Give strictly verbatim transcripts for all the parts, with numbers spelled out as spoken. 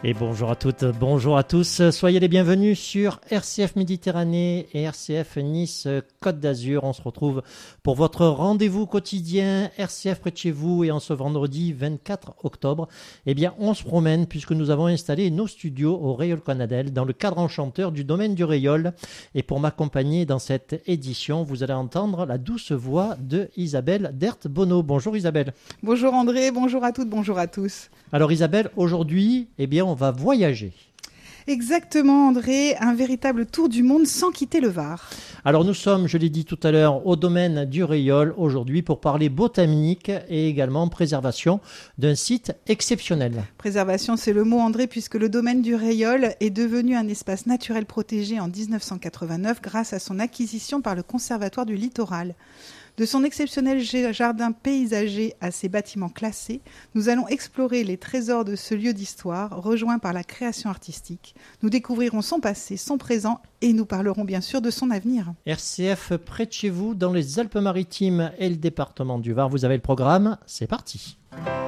Et bonjour à toutes, bonjour à tous. Soyez les bienvenus sur R C F Méditerranée et R C F Nice Côte d'Azur. On se retrouve pour votre rendez-vous quotidien R C F près de chez vous. Et en ce vendredi vingt-quatre octobre, eh bien, on se promène puisque nous avons installé nos studios au Rayol Canadel dans le cadre enchanteur du domaine du Rayol. Et pour m'accompagner dans cette édition, vous allez entendre la douce voix de Isabelle Dert-Bonneau. Bonjour Isabelle. Bonjour André, bonjour à toutes, bonjour à tous. Alors Isabelle, aujourd'hui, eh bien, on va voyager. Exactement André, un véritable tour du monde sans quitter le Var. Alors nous sommes, je l'ai dit tout à l'heure, au domaine du Rayol aujourd'hui pour parler botanique et également préservation d'un site exceptionnel. Préservation, c'est le mot André, puisque le domaine du Rayol est devenu un espace naturel protégé en dix-neuf cent quatre-vingt-neuf grâce à son acquisition par le Conservatoire du Littoral. De son exceptionnel jardin paysager à ses bâtiments classés, nous allons explorer les trésors de ce lieu d'histoire, rejoint par la création artistique. Nous découvrirons son passé, son présent et nous parlerons bien sûr de son avenir. R C F près de chez vous, dans les Alpes-Maritimes et le département du Var, vous avez le programme, c'est parti.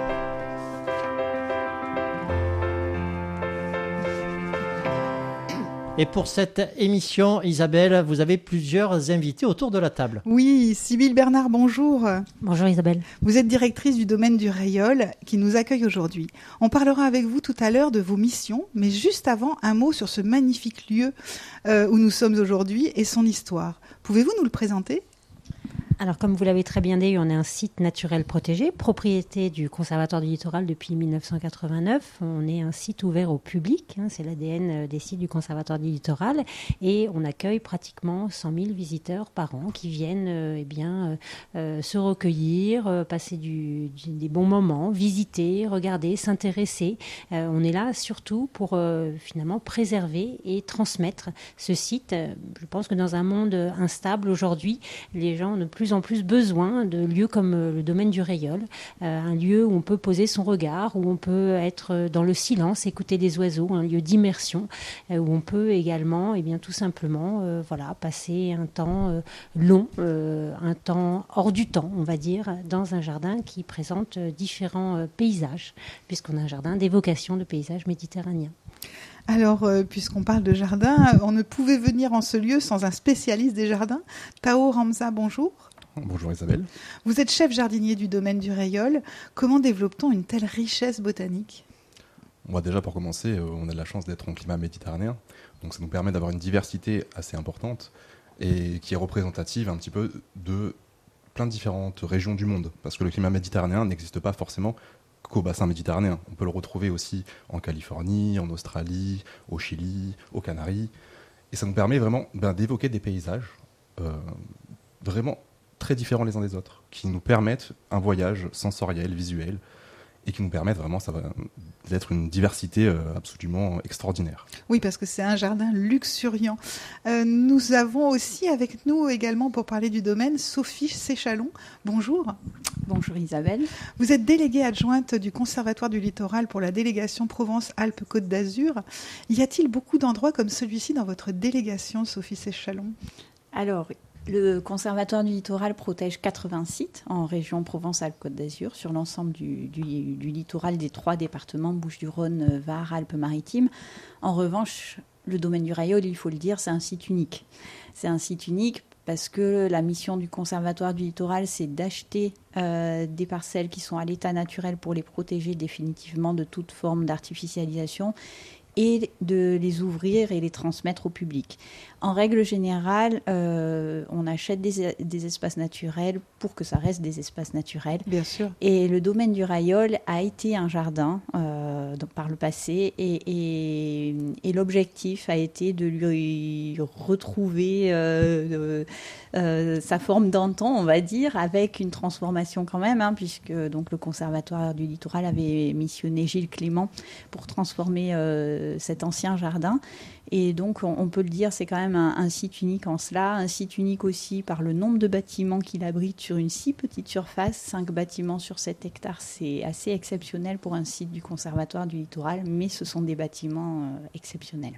Et pour cette émission, Isabelle, vous avez plusieurs invités autour de la table. Oui, Sybille Bernard, bonjour. Bonjour Isabelle. Vous êtes directrice du domaine du Rayol qui nous accueille aujourd'hui. On parlera avec vous tout à l'heure de vos missions, mais juste avant, un mot sur ce magnifique lieu euh, où nous sommes aujourd'hui et son histoire. Pouvez-vous nous le présenter ? Alors, comme vous l'avez très bien dit, on est un site naturel protégé, propriété du Conservatoire du Littoral depuis dix-neuf cent quatre-vingt-neuf. On est un site ouvert au public, hein, c'est l'A D N des sites du Conservatoire du Littoral. Et on accueille pratiquement cent mille visiteurs par an qui viennent euh, eh bien, euh, se recueillir, euh, passer du, du, des bons moments, visiter, regarder, s'intéresser. Euh, on est là surtout pour euh, finalement préserver et transmettre ce site. Je pense que dans un monde instable aujourd'hui, les gens ont de plus en plus besoin de lieux comme le domaine du Rayol, euh, un lieu où on peut poser son regard, où on peut être dans le silence, écouter des oiseaux, un lieu d'immersion, euh, où on peut également, eh bien, tout simplement, euh, voilà, passer un temps euh, long, euh, un temps hors du temps, on va dire, dans un jardin qui présente différents euh, paysages, puisqu'on a un jardin d'évocation de paysages méditerranéens. Alors, euh, puisqu'on parle de jardin, on ne pouvait venir en ce lieu sans un spécialiste des jardins. Tao Ramza, bonjour. Bonjour Isabelle. Vous êtes chef jardinier du domaine du Rayol. Comment développe-t-on une telle richesse botanique ? Moi, déjà, pour commencer, euh, on a de la chance d'être en climat méditerranéen. Donc ça nous permet d'avoir une diversité assez importante et qui est représentative un petit peu de plein de différentes régions du monde. Parce que le climat méditerranéen n'existe pas forcément qu'au bassin méditerranéen. On peut le retrouver aussi en Californie, en Australie, au Chili, aux Canaries. Et ça nous permet vraiment ben, d'évoquer des paysages euh, vraiment très différents les uns des autres, qui nous permettent un voyage sensoriel, visuel, et qui nous permettent vraiment ça va, d'être une diversité euh, absolument extraordinaire. Oui, parce que c'est un jardin luxuriant. Euh, nous avons aussi avec nous également, pour parler du domaine, Sophie Séchalon. Bonjour. Bonjour Isabelle. Vous êtes déléguée adjointe du Conservatoire du Littoral pour la délégation Provence-Alpes-Côte d'Azur. Y a-t-il beaucoup d'endroits comme celui-ci dans votre délégation, Sophie Séchalon ? Alors, le Conservatoire du Littoral protège quatre-vingts sites en région Provence-Alpes-Côte d'Azur sur l'ensemble du, du, du littoral des trois départements, Bouches-du-Rhône, Var, Alpes-Maritimes. En revanche, le domaine du Rayol, il faut le dire, c'est un site unique. C'est un site unique parce que la mission du Conservatoire du Littoral, c'est d'acheter euh, des parcelles qui sont à l'état naturel pour les protéger définitivement de toute forme d'artificialisation et de les ouvrir et les transmettre au public. En règle générale, euh, on achète des, des espaces naturels pour que ça reste des espaces naturels. Bien sûr. Et le domaine du Rayol a été un jardin euh, donc par le passé et, et, et l'objectif a été de lui retrouver euh, euh, sa forme d'antan, on va dire, avec une transformation quand même, hein, puisque donc, le Conservatoire du Littoral avait missionné Gilles Clément pour transformer euh, cet ancien jardin. Et donc, on, on peut le dire, c'est quand même un, un site unique en cela, un site unique aussi par le nombre de bâtiments qu'il abrite sur une si petite surface, cinq bâtiments sur sept hectares, c'est assez exceptionnel pour un site du Conservatoire du Littoral, mais ce sont des bâtiments euh, exceptionnels.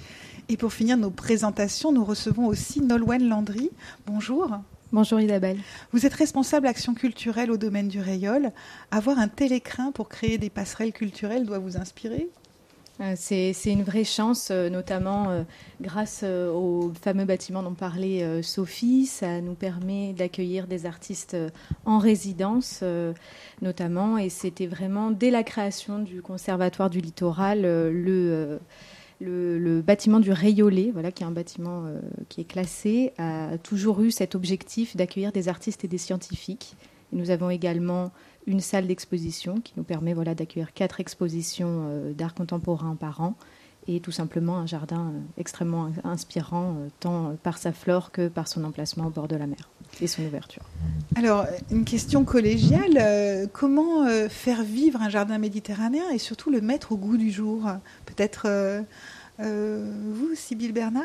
Et pour finir nos présentations, nous recevons aussi Nolwenn Landry. Bonjour. Bonjour Isabelle. Vous êtes responsable action culturelle au domaine du Rayol. Avoir un tel écrin pour créer des passerelles culturelles doit vous inspirer ? Euh, C'est, c'est une vraie chance, euh, notamment euh, grâce euh, au fameux bâtiment dont parlait euh, Sophie. Ça nous permet d'accueillir des artistes euh, en résidence, euh, notamment. Et c'était vraiment, dès la création du Conservatoire du Littoral, euh, le, euh, le, le bâtiment du Rayollet, voilà, qui est un bâtiment euh, qui est classé, a toujours eu cet objectif d'accueillir des artistes et des scientifiques. Et nous avons également une salle d'exposition qui nous permet voilà, d'accueillir quatre expositions euh, d'art contemporain par an et tout simplement un jardin euh, extrêmement inspirant, euh, tant par sa flore que par son emplacement au bord de la mer et son ouverture. Alors, une question collégiale, euh, comment euh, faire vivre un jardin méditerranéen et surtout le mettre au goût du jour ? Peut-être euh, euh, vous, Sybille Bernard ?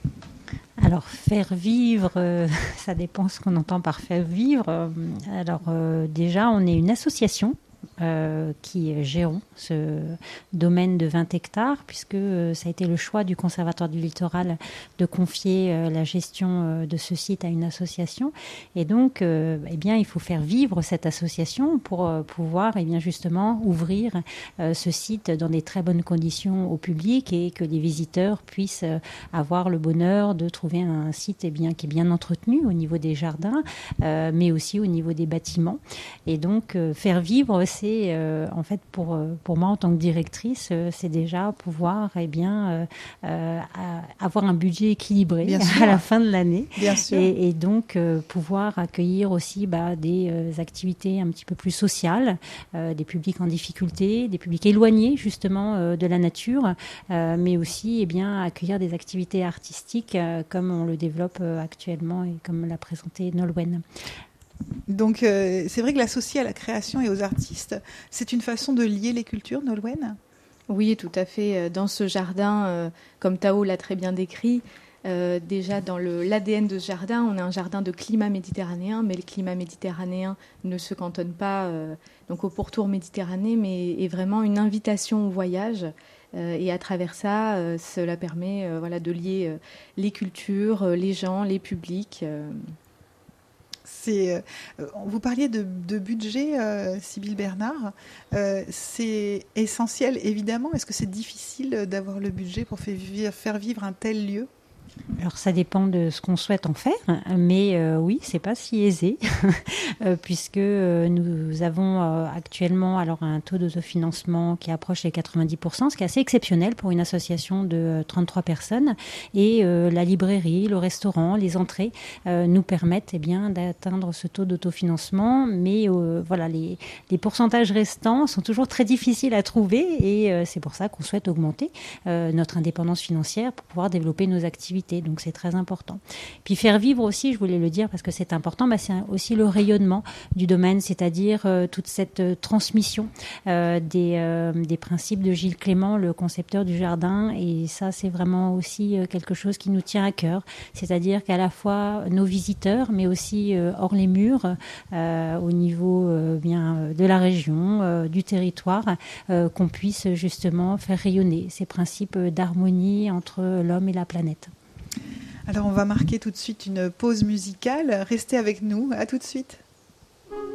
Alors, faire vivre, euh, ça dépend ce qu'on entend par faire vivre. Alors, euh, déjà, on est une association euh, qui gérons ce domaine de vingt hectares, puisque euh, ça a été le choix du Conservatoire du Littoral de confier euh, la gestion euh, de ce site à une association. Et donc, euh, eh bien, il faut faire vivre cette association pour euh, pouvoir eh bien, justement ouvrir euh, ce site dans des très bonnes conditions au public et que les visiteurs puissent euh, avoir le bonheur de trouver un site eh bien, qui est bien entretenu au niveau des jardins, euh, mais aussi au niveau des bâtiments. Et donc, euh, faire vivre, c'est euh, en fait pour, euh, pour moi en tant que directrice, euh, c'est déjà pouvoir eh bien, euh, euh, avoir un budget équilibré Bien à sûr. la fin de l'année. Bien sûr. Et, et donc euh, pouvoir accueillir aussi bah, des euh, activités un petit peu plus sociales, euh, des publics en difficulté, des publics éloignés justement euh, de la nature, euh, mais aussi eh bien, accueillir des activités artistiques euh, comme on le développe euh, actuellement et comme l'a présenté Nolwenn. Donc, euh, c'est vrai que l'associer à la création et aux artistes, c'est une façon de lier les cultures, Nolwenn ? Oui, tout à fait. Dans ce jardin, euh, comme Tao l'a très bien décrit, euh, déjà dans le, l'A D N de ce jardin, on a un jardin de climat méditerranéen, mais le climat méditerranéen ne se cantonne pas euh, donc au pourtour méditerranéen, mais est vraiment une invitation au voyage. Euh, et à travers ça, euh, cela permet euh, voilà, de lier euh, les cultures, euh, les gens, les publics. Euh. C'est, euh, vous parliez de, de budget, euh, Sybille Bernard. Euh, c'est essentiel, évidemment. Est-ce que c'est difficile d'avoir le budget pour faire vivre, faire vivre un tel lieu ? Alors ça dépend de ce qu'on souhaite en faire, mais euh, oui, c'est pas si aisé, euh, puisque euh, nous avons euh, actuellement alors un taux d'autofinancement qui approche les quatre-vingt-dix pour cent, ce qui est assez exceptionnel pour une association de euh, trente-trois personnes, et euh, la librairie, le restaurant, les entrées euh, nous permettent eh bien d'atteindre ce taux d'autofinancement, mais euh, voilà, les, les pourcentages restants sont toujours très difficiles à trouver, et euh, c'est pour ça qu'on souhaite augmenter euh, notre indépendance financière pour pouvoir développer nos activités. Donc c'est très important. Puis faire vivre aussi, je voulais le dire parce que c'est important, bah c'est aussi le rayonnement du domaine, c'est-à-dire euh, toute cette euh, transmission euh, des, euh, des principes de Gilles Clément, le concepteur du jardin. Et ça, c'est vraiment aussi euh, quelque chose qui nous tient à cœur. C'est-à-dire qu'à la fois nos visiteurs, mais aussi euh, hors les murs, euh, au niveau euh, bien de la région, euh, du territoire, euh, qu'on puisse justement faire rayonner ces principes d'harmonie entre l'homme et la planète. Alors, on va marquer tout de suite une pause musicale. Restez avec nous. À tout de suite.